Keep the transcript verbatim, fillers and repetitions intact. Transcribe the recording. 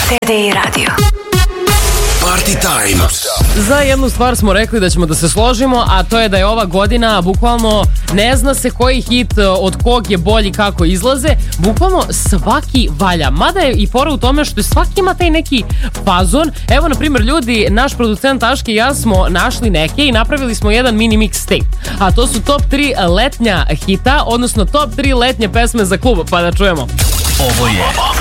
C D I radio. Party Time. Za jednu stvar smo rekli da ćemo da se složimo, a to je da je ova godina bukvalno ne zna se koji hit od kog je bolji kako izlaze, bukvalno svaki valja. Mada je i fora u tome što svaki ima taj neki fazon. Evo, na primjer, ljudi, naš producent Taške i ja smo našli neke i napravili smo jedan mini mixtape. A to su top tri letnja hita, odnosno top tri letnje pesme za klub, pa da čujemo. Ovo je